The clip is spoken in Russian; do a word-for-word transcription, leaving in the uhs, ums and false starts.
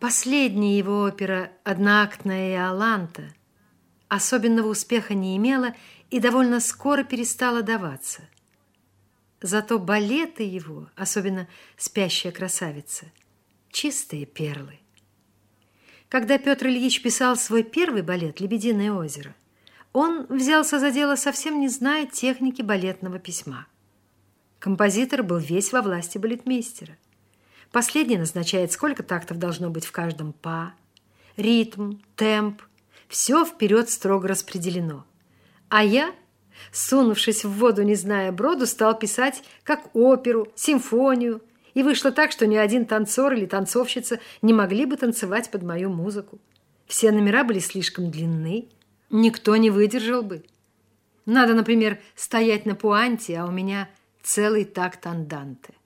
Последняя его опера «Одноактная Иоланта» особенного успеха не имела и довольно скоро перестала даваться. Зато балеты его, особенно «Спящая красавица», чистые перлы. Когда Петр Ильич писал свой первый балет «Лебединое озеро», он взялся за дело, совсем не зная техники балетного письма. Композитор был весь во власти балетмейстера. Последний назначает, сколько тактов должно быть в каждом па, ритм, темп. Все вперед строго распределено. А я, сунувшись в воду, не зная броду, стал писать как оперу, симфонию. И вышло так, что ни один танцор или танцовщица не могли бы танцевать под мою музыку. Все номера были слишком длинны, никто не выдержал бы. Надо, например, стоять на пуанте, а у меня целый такт анданте.